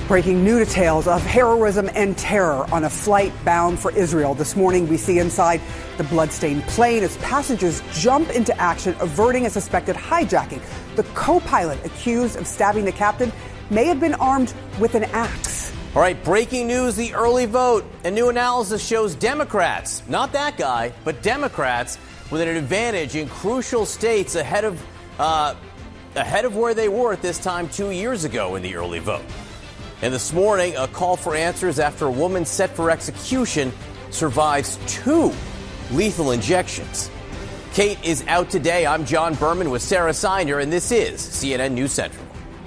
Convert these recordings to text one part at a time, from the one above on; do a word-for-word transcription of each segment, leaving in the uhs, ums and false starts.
Breaking new details of heroism and terror on a flight bound for Israel. This morning, we see inside the bloodstained plane as passengers jump into action, averting a suspected hijacking. The co-pilot accused of stabbing the captain may have been armed with an axe. All right, breaking news, the early vote. A new analysis shows Democrats, not that guy, but Democrats with an advantage in crucial states ahead of, uh, ahead of where they were at this time two years ago in the early vote. And this morning, a call for answers after a woman set for execution survives two lethal injections. Kate is out today. I'm John Berman with Sarah Siner, and this is C N N News Central.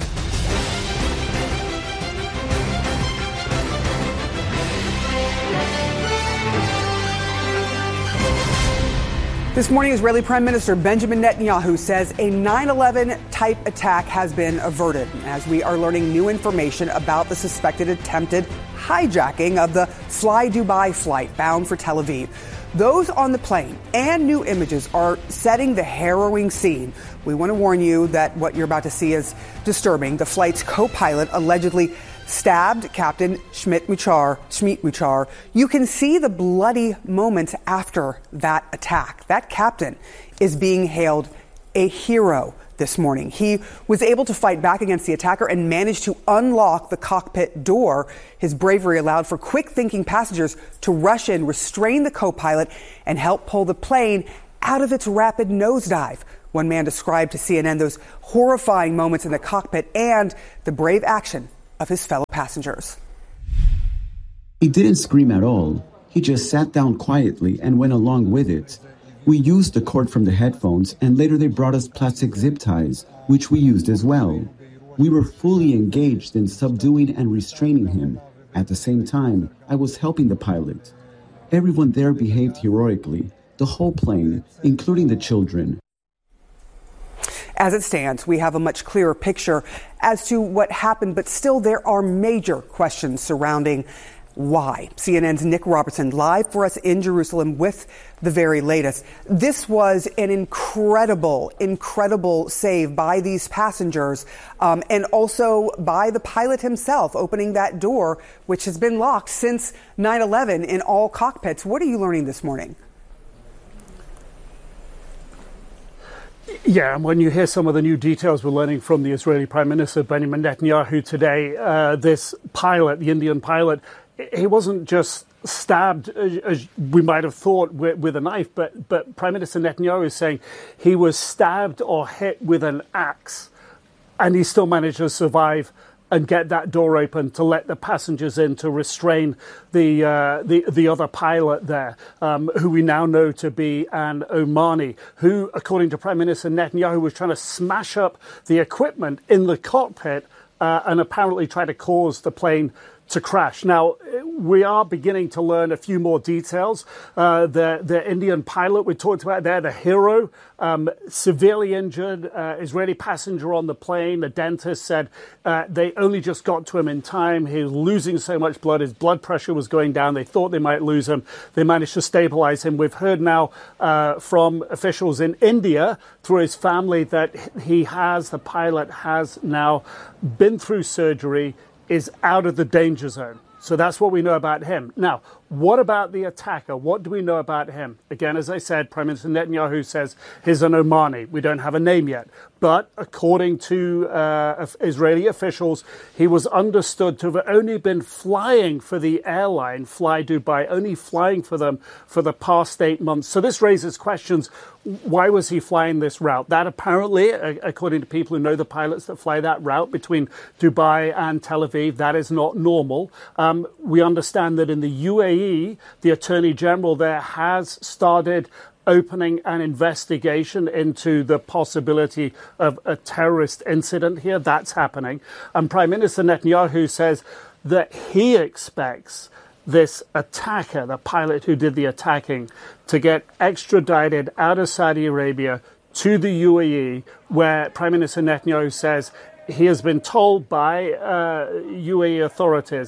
This morning, Israeli Prime Minister Benjamin Netanyahu says a nine eleven type attack has been averted as we are learning new information about the suspected attempted hijacking of the Fly Dubai flight bound for Tel Aviv. Those on the plane and new images are setting the harrowing scene. We want to warn you that what you're about to see is disturbing. The flight's co-pilot allegedly stabbed Captain Schmidt Muchar, Schmidt Muchar. You can see the bloody moments after that attack. That captain is being hailed a hero this morning. He was able to fight back against the attacker and managed to unlock the cockpit door. His bravery allowed for quick-thinking passengers to rush in, restrain the co-pilot, and help pull the plane out of its rapid nosedive. One man described to C N N those horrifying moments in the cockpit and the brave action of his fellow passengers. He didn't scream at all. He just sat down quietly and went along with it. We used the cord from the headphones, and later they brought us plastic zip ties, which we used as well. We were fully engaged in subduing and restraining him. At the same time, I was helping the pilot. Everyone there behaved heroically, the whole plane, including the children. As it stands, we have a much clearer picture as to what happened, but still there are major questions surrounding why. C N N's Nick Robertson live for us in Jerusalem with the very latest. This was an incredible, incredible save by these passengers um, and also by the pilot himself, opening that door, which has been locked since nine eleven in all cockpits. What are you learning this morning? Yeah, and when you hear some of the new details we're learning from the Israeli Prime Minister Benjamin Netanyahu today, uh, this pilot, the Indian pilot, he wasn't just stabbed, as we might have thought, with, with a knife, but, but Prime Minister Netanyahu is saying he was stabbed or hit with an axe, and he still managed to survive and get that door open to let the passengers in, to restrain the uh, the, the other pilot there, um, who we now know to be an Omani, who, according to Prime Minister Netanyahu, was trying to smash up the equipment in the cockpit uh, and apparently try to cause the plane to crash. Now, we are beginning to learn a few more details. Uh, the, the Indian pilot we talked about there, the hero, um, severely injured, uh, Israeli passenger on the plane. The dentist said uh, they only just got to him in time. He was losing so much blood. His blood pressure was going down. They thought they might lose him. They managed to stabilize him. We've heard now uh, from officials in India through his family that he has, the pilot has now been through surgery, is out of the danger zone. So that's what we know about him. Now, what about the attacker? What do we know about him? Again, as I said, Prime Minister Netanyahu says he's an Omani. We don't have a name yet. But according to uh, Israeli officials, he was understood to have only been flying for the airline, Fly Dubai, only flying for them for the past eight months. So this raises questions. Why was he flying this route? That apparently, according to people who know the pilots that fly that route between Dubai and Tel Aviv, that is not normal. Um, we understand that in the U A E, the Attorney General there has started opening an investigation into the possibility of a terrorist incident here. That's happening. And Prime Minister Netanyahu says that he expects this attacker, the pilot who did the attacking, to get extradited out of Saudi Arabia to the U A E, where Prime Minister Netanyahu says he has been told by uh, U A E authorities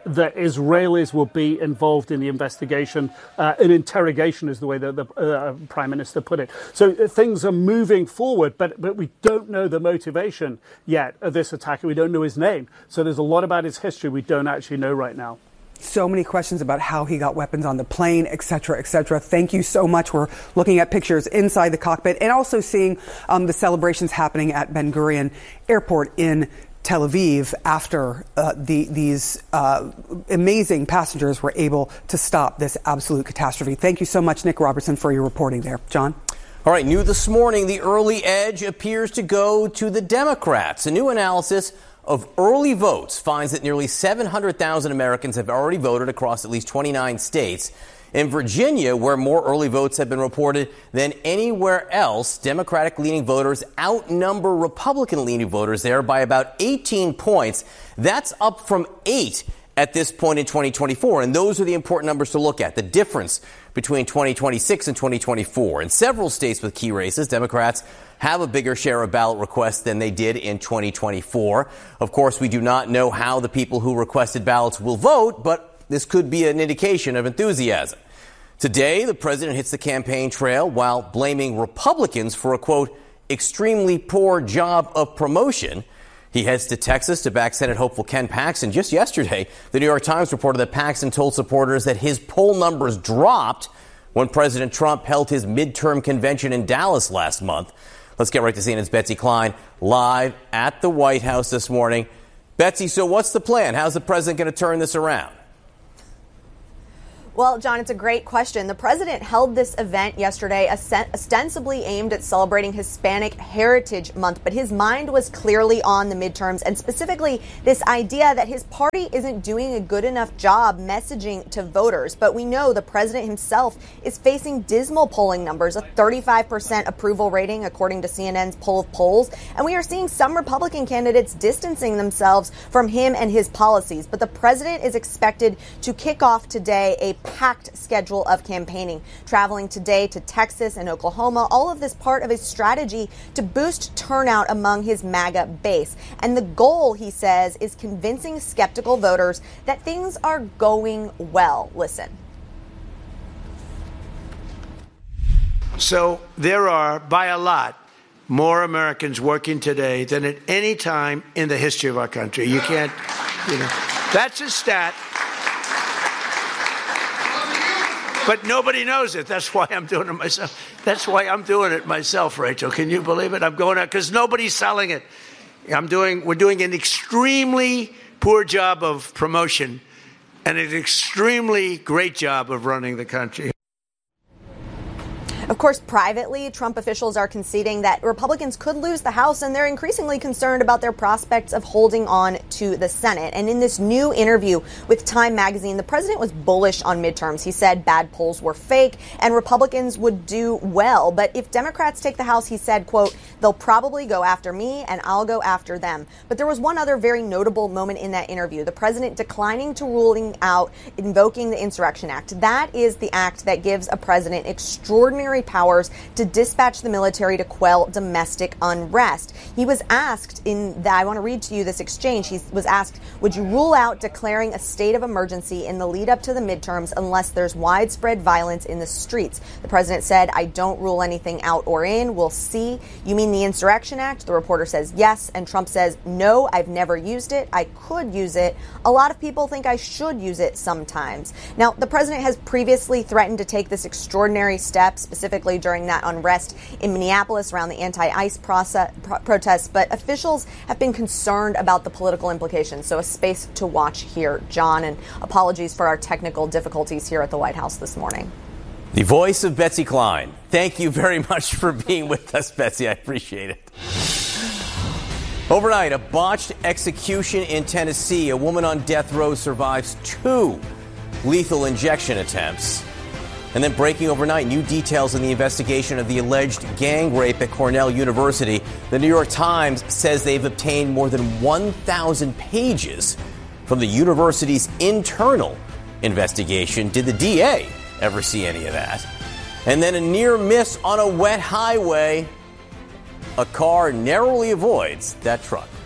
that Israelis will be involved in the investigation. Uh, an interrogation is the way that the uh, Prime Minister put it. So uh, things are moving forward, but, but we don't know the motivation yet of this attacker. We don't know his name. So there's a lot about his history we don't actually know right now. So many questions about how he got weapons on the plane, et cetera, et cetera. Thank you so much. We're looking at pictures inside the cockpit and also seeing um, the celebrations happening at Ben Gurion Airport in Tel Aviv after uh, the, these uh, amazing passengers were able to stop this absolute catastrophe. Thank you so much, Nick Robertson, for your reporting there. John? All right, new this morning, the early edge appears to go to the Democrats. A new analysis of early votes finds that nearly seven hundred thousand Americans have already voted across at least twenty-nine states. In Virginia, where more early votes have been reported than anywhere else, Democratic-leaning voters outnumber Republican-leaning voters there by about eighteen points. That's up from eight at this point in twenty twenty-four. And those are the important numbers to look at, the difference between twenty twenty-six and twenty twenty-four. In several states with key races, Democrats have a bigger share of ballot requests than they did in twenty twenty-four. Of course, we do not know how the people who requested ballots will vote, but this could be an indication of enthusiasm. Today, the president hits the campaign trail while blaming Republicans for a, quote, extremely poor job of promotion. He heads to Texas to back Senate hopeful Ken Paxton. Just yesterday, the New York Times reported that Paxton told supporters that his poll numbers dropped when President Trump held his midterm convention in Dallas last month. Let's get right to C N N's Betsy Klein live at the White House this morning. Betsy, so what's the plan? How's the president going to turn this around? Well, John, it's a great question. The president held this event yesterday ostensibly aimed at celebrating Hispanic Heritage Month, but his mind was clearly on the midterms and specifically this idea that his party isn't doing a good enough job messaging to voters. But we know the president himself is facing dismal polling numbers, a thirty-five percent approval rating, according to C N N's poll of polls. And we are seeing some Republican candidates distancing themselves from him and his policies. But the president is expected to kick off today a packed schedule of campaigning, traveling today to Texas and Oklahoma, all of this part of his strategy to boost turnout among his MAGA base. And the goal, he says, is convincing skeptical voters that things are going well. Listen. So there are, by a lot, more Americans working today than at any time in the history of our country. You can't, you know, that's a stat. But nobody knows it. That's why I'm doing it myself. That's why I'm doing it myself, Rachel. Can you believe it? I'm going out because nobody's selling it. I'm doing. We're doing an extremely poor job of promotion and an extremely great job of running the country. Of course, privately, Trump officials are conceding that Republicans could lose the House, and they're increasingly concerned about their prospects of holding on to the Senate. And in this new interview with Time magazine, the president was bullish on midterms. He said bad polls were fake and Republicans would do well. But if Democrats take the House, he said, quote, they'll probably go after me and I'll go after them. But there was one other very notable moment in that interview, the president declining to ruling out invoking the Insurrection Act. That is the act that gives a president extraordinary powers to dispatch the military to quell domestic unrest. He was asked in that, I want to read to you this exchange. He was asked, would you rule out declaring a state of emergency in the lead up to the midterms unless there's widespread violence in the streets? The president said, I don't rule anything out or in. We'll see. You mean the Insurrection Act? The reporter says yes. And Trump says, no, I've never used it. I could use it. A lot of people think I should use it sometimes. Now, the president has previously threatened to take this extraordinary step, specifically during that unrest in Minneapolis around the anti-ICE process, pro- protests, but officials have been concerned about the political implications. So a space to watch here, John, and apologies for our technical difficulties here at the White House this morning. The voice of Betsy Klein. Thank you very much for being with us, Betsy. I appreciate it. Overnight, a botched execution in Tennessee. A woman on death row survives two lethal injection attempts. And then breaking overnight, new details in the investigation of the alleged gang rape at Cornell University. The New York Times says they've obtained more than one thousand pages from the university's internal investigation. Did the D A ever see any of that? And then a near miss on a wet highway. A car narrowly avoids that truck.